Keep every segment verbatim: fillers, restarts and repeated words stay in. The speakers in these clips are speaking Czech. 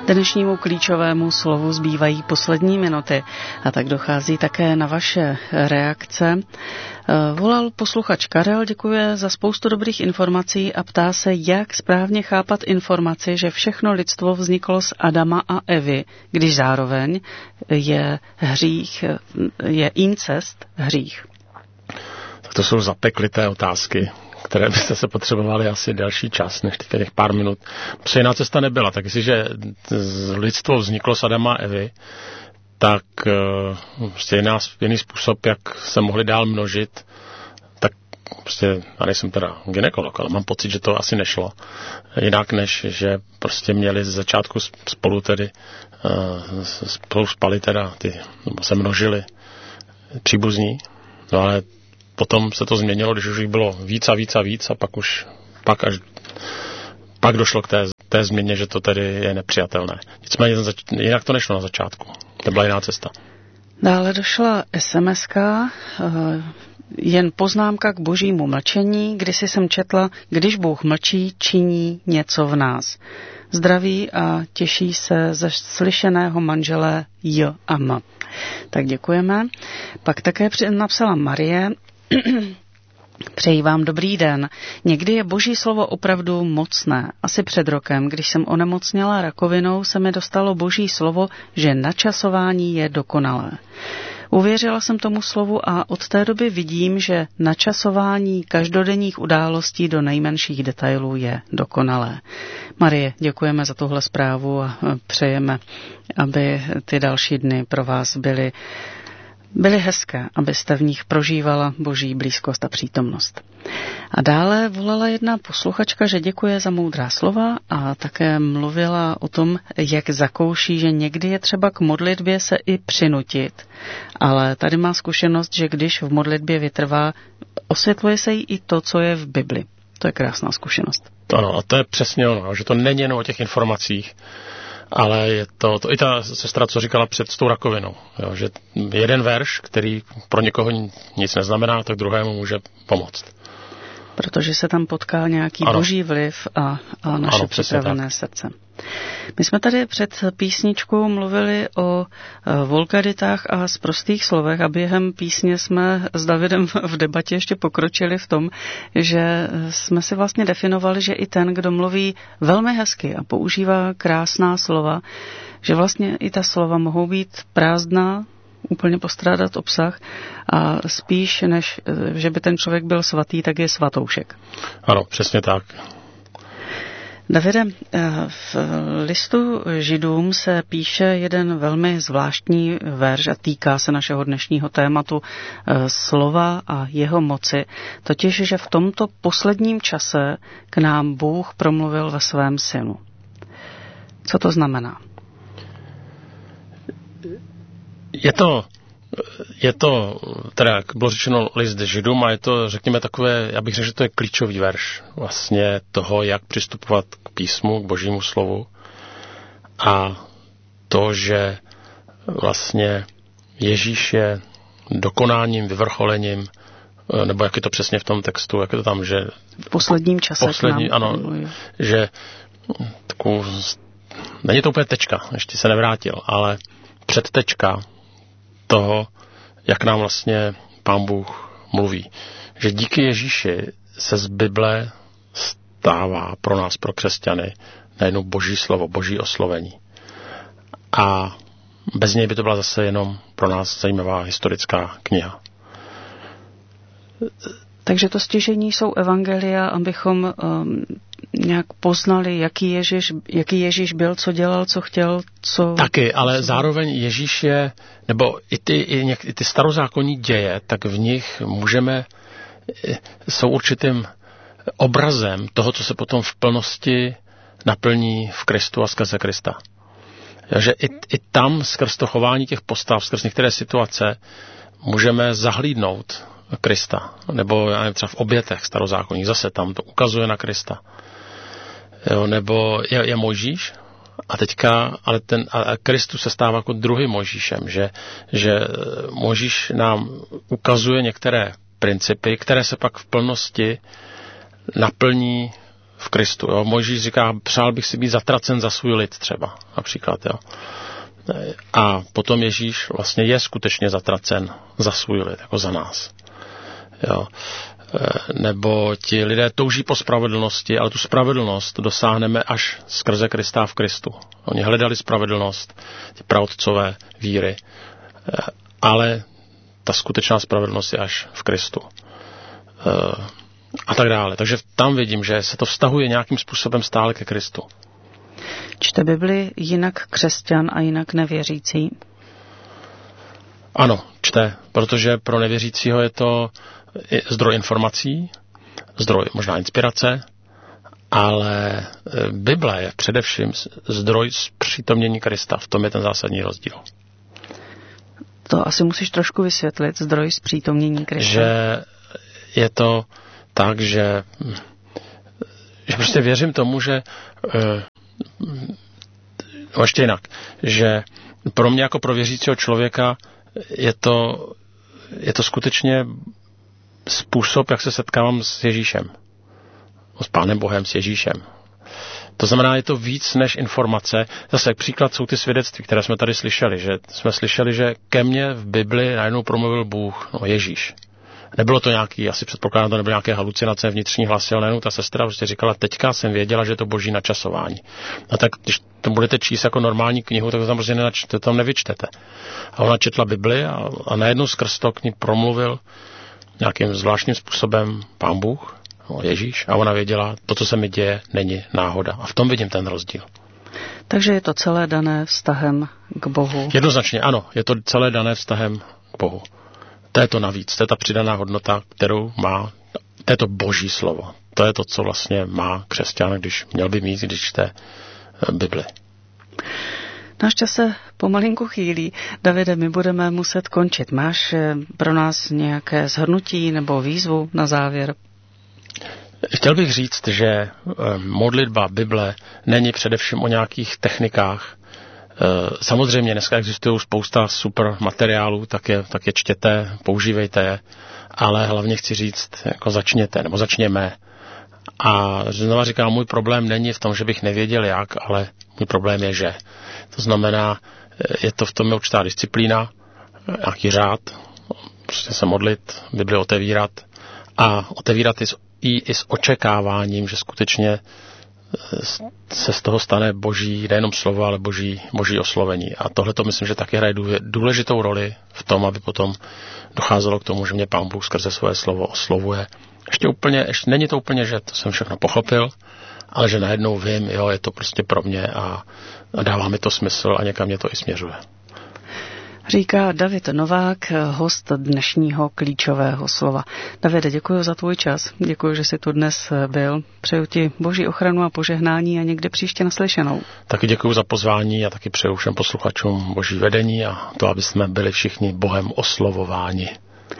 Dnešnímu klíčovému slovu zbývají poslední minuty a tak dochází také na vaše reakce. Volal posluchač Karel, děkuje za spoustu dobrých informací a ptá se, jak správně chápat informaci, že všechno lidstvo vzniklo z Adama a Evy, když zároveň je hřích, je incest hřích. Tak to jsou zapeklité otázky, které byste se potřebovali asi delší čas, než těch pár minut. Protože jiná cesta nebyla. Tak jestliže lidstvo vzniklo z Adama a Evy, tak prostě jiná, jiný způsob, jak se mohli dál množit, tak prostě, já nejsem teda gynekolog, ale mám pocit, že to asi nešlo. Jinak než, že prostě měli z začátku spolu tedy, spolu spali teda, ty, nebo se množili příbuzní, no ale potom se to změnilo, když už jich bylo víc a víc a víc a pak už, pak až, pak došlo k té, té změně, že to tedy je nepřijatelné. Nicméně jinak to nešlo na začátku. To byla jiná cesta. Dále došla es em eska, jen poznámka k božímu mlčení, kdysi jsem četla, když Bůh mlčí, činí něco v nás. Zdraví a těší se ze slyšeného manžele J a M. Tak děkujeme. Pak také napsala Marie, přeji vám dobrý den. Někdy je boží slovo opravdu mocné. Asi před rokem, když jsem onemocněla rakovinou, se mi dostalo boží slovo, že načasování je dokonalé. Uvěřila jsem tomu slovu a od té doby vidím, že načasování každodenních událostí do nejmenších detailů je dokonalé. Marie, děkujeme za tuhle zprávu a přejeme, aby ty další dny pro vás byly byly hezké, abyste v nich prožívala boží blízkost a přítomnost. A dále volala jedna posluchačka, že děkuje za moudrá slova a také mluvila o tom, jak zakouší, že někdy je třeba k modlitbě se i přinutit. Ale tady má zkušenost, že když v modlitbě vytrvá, osvětluje se jí i to, co je v Bibli. To je krásná zkušenost. Ano, a to je přesně ono, že to není jen o těch informacích, ale je to, to i ta sestra, co říkala před s tou rakovinou, jo, že jeden verš, který pro někoho nic neznamená, tak druhému může pomoct. Protože se tam potká nějaký ano. boží vliv a, a naše ano, připravené srdce. My jsme tady před písničkou mluvili o vulgaritách a sprostých slovech a během písně jsme s Davidem v debatě ještě pokročili v tom, že jsme si vlastně definovali, že i ten, kdo mluví velmi hezky a používá krásná slova, že vlastně i ta slova mohou být prázdná, úplně postrádat obsah a spíš, než že by ten člověk byl svatý, tak je svatoušek. Ano, přesně tak. Davide, v listu Židům se píše jeden velmi zvláštní verš a týká se našeho dnešního tématu slova a jeho moci, totiž, že v tomto posledním čase k nám Bůh promluvil ve svém synu. Co to znamená? Je to, je to, teda jak bylo řečeno list Židům, a je to, řekněme, takové, já bych řekl, že to je klíčový verš vlastně toho, jak přistupovat k písmu, k božímu slovu a to, že vlastně Ježíš je dokonáním, vyvrcholením, nebo jak je to přesně v tom textu, jak je to tam, že v posledním čase poslední, ano, že takovou, není to úplně tečka, ještě se nevrátil, ale předtečka toho, jak nám vlastně Pán Bůh mluví. Že díky Ježíši se z Bible stává pro nás, pro křesťany, najednou boží slovo, boží oslovení. A bez něj by to byla zase jenom pro nás zajímavá historická kniha. Takže to stěžení jsou evangelia, abychom um, nějak poznali, jaký Ježíš, jaký Ježíš byl, co dělal, co chtěl, co... Taky, ale co... zároveň Ježíš je, nebo i ty, i, něk, i ty starozákonní děje, tak v nich můžeme, jsou určitým obrazem toho, co se potom v plnosti naplní v Kristu a skrze Krista. Že i, i tam skrz to chování těch postav, skrz některé situace můžeme zahlídnout Krista, nebo já nevím, třeba v obětech starozákonních, zase tam to ukazuje na Krista. Jo, nebo je, je Mojžíš a teďka, ale ten, a Kristus se stává jako druhým Mojžíšem, že, že Mojžíš nám ukazuje některé principy, které se pak v plnosti naplní v Kristu. Jo. Mojžíš říká, přál bych si být zatracen za svůj lid třeba, například. Jo. A potom Ježíš vlastně je skutečně zatracen za svůj lid, jako za nás. Jo. Nebo ti lidé touží po spravedlnosti, ale tu spravedlnost dosáhneme až skrze Krista v Kristu. Oni hledali spravedlnost, ti praotcové víry, ale ta skutečná spravedlnost je až v Kristu. A tak dále. Takže tam vidím, že se to vztahuje nějakým způsobem stále ke Kristu. Čte Bibli jinak křesťan a jinak nevěřící? Ano, čte, protože pro nevěřícího je to zdroj informací, zdroj možná inspirace, ale Bible je především zdroj zpřítomnění Krista. V tom je ten zásadní rozdíl. To asi musíš trošku vysvětlit, zdroj zpřítomnění Krista. Že je to tak, že, že prostě věřím tomu, že no ještě jinak, že pro mě jako pro věřícího člověka je to, je to skutečně způsob, jak se setkávám s Ježíšem. S Pánem Bohem, s Ježíšem. To znamená, je to víc než informace. Zase příklad jsou ty svědectví, které jsme tady slyšeli. Že jsme slyšeli, že ke mně v Bibli najednou promluvil Bůh, no Ježíš. Nebylo to nějaký, asi předpokládám, to nebyly nějaké halucinace, vnitřní hlasy, ale najednou ta sestra prostě říkala, teďka jsem věděla, že je to boží načasování. A tak, když to budete číst jako normální knihu, tak to tam prostě nenač, to tam nevyčtete. A ona četla Bibli a, a najednou skrz to k ní promluvil nějakým zvláštním způsobem Pán Bůh, no Ježíš, a ona věděla, to, co se mi děje, není náhoda. A v tom vidím ten rozdíl. Takže je to celé dané vztahem k Bohu. Jednoznačně ano, je to celé dané vztahem k Bohu. To je to navíc, to je ta přidaná hodnota, kterou má, to je to boží slovo. To je to, co vlastně má křesťan, když měl by mít, když čte Bibli. Náš čas se pomalinku chýlí. Davide, my budeme muset končit. Máš pro nás nějaké shrnutí nebo výzvu na závěr? Chtěl bych říct, že modlitba Bible není především o nějakých technikách. Samozřejmě dneska existují spousta super materiálů, tak je, tak je čtěte, používejte je, ale hlavně chci říct, jako začněte, nebo začněme. A znova říkám, můj problém není v tom, že bych nevěděl jak, ale můj problém je, že. To znamená, je to v tom určitá disciplína, nějaký řád, prostě se modlit, Bibli otevírat a otevírat i s, i, i s očekáváním, že skutečně se z toho stane boží, nejenom slovo, ale boží, boží oslovení. A tohle to myslím, že taky hraje důležitou roli v tom, aby potom docházelo k tomu, že mě Pán Bůh skrze svoje slovo oslovuje. Ještě úplně, ještě není to úplně, že to jsem všechno pochopil, ale že najednou vím, jo, je to prostě pro mě a, a dává mi to smysl a někam mě to i směřuje. Říká David Novák, host dnešního klíčového slova. Davide, děkuji za tvůj čas. Děkuji, že jsi tu dnes byl. Přeju ti boží ochranu a požehnání a někde příště naslyšenou. Taky děkuji za pozvání a taky přeju všem posluchačům boží vedení a to, aby jsme byli všichni Bohem oslovováni.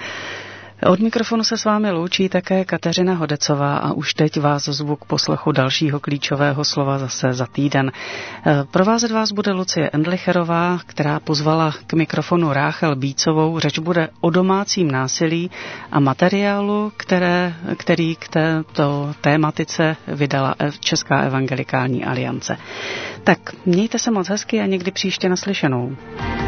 Od mikrofonu se s vámi loučí také Kateřina Hodecová a už teď vás zvu k poslechu dalšího klíčového slova zase za týden. Provázet vás bude Lucie Endlicherová, která pozvala k mikrofonu Ráchel Bícovou. Řeč bude o domácím násilí a materiálu, které, který k této tématice vydala Česká evangelikální aliance. Tak mějte se moc hezky a někdy příště naslyšenou.